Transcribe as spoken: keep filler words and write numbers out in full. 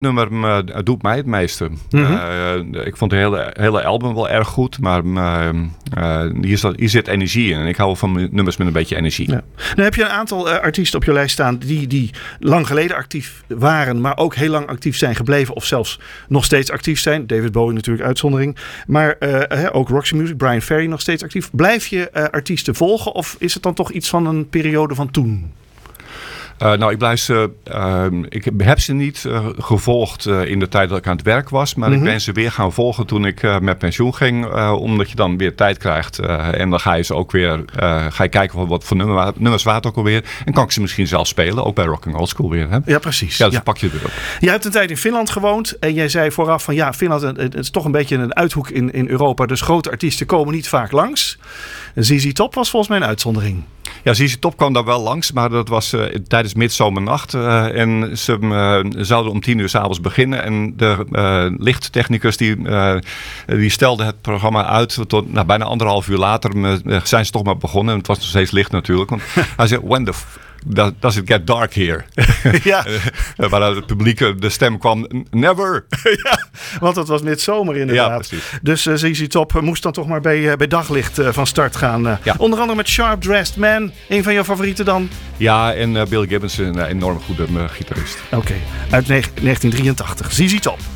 nummer uh, doet mij het meeste. Mm-hmm. Uh, ik vond de hele, hele album wel erg goed, maar uh, uh, hier, zat, hier zit energie in. En ik hou van nummers met een beetje energie. Ja. Dan heb je een aantal uh, artiesten op je lijst staan die, die lang geleden actief waren, maar ook heel lang actief zijn gebleven of zelfs nog steeds actief zijn. David Bowie natuurlijk uitzondering. Maar uh, uh, ook Roxy Music, Brian Ferry nog steeds actief. Blijf je uh, artiesten volgen of is het dan toch iets van een periode van toen? Uh, nou, ik blijf ze. Uh, ik heb ze niet uh, gevolgd uh, in de tijd dat ik aan het werk was. Maar mm-hmm. ik ben ze weer gaan volgen toen ik uh, met pensioen ging. Uh, omdat je dan weer tijd krijgt. Uh, en dan ga je ze ook weer. Uh, ga je kijken van wat voor nummer, nummers waren het ook alweer. En kan ik ze misschien zelf spelen. Ook bij Rocking Old School weer. Hè? Ja, precies. Ja, dus ja. pak je erop. Je hebt een tijd in Finland gewoond. En jij zei vooraf van ja, Finland het is toch een beetje een uithoek in, in Europa. Dus grote artiesten komen niet vaak langs. Z Z Top was volgens mij een uitzondering. Ja, Z Z Top kwam daar wel langs, maar dat was uh, tijdens midzomernacht. Uh, en ze uh, zouden om tien uur 's avonds beginnen. En de uh, lichttechnicus die, uh, die stelde het programma uit tot nou, bijna anderhalf uur later uh, zijn ze toch maar begonnen. En het was nog steeds licht natuurlijk. Want hij zei, when the f- does it get dark here? Ja. uh, waaruit het publiek de stem kwam, never. Ja, want het was midzomer inderdaad. Ja, precies. Dus uh, Z Z Top moest dan toch maar bij, uh, bij daglicht uh, van start gaan. Uh, ja. Onder andere met Sharp Dressed Man. Een van jouw favorieten dan? Ja, en uh, Bill Gibbons, een uh, enorm goede uh, gitarist. Oké, okay. Uit negentien drieëntachtig. Z Z Top.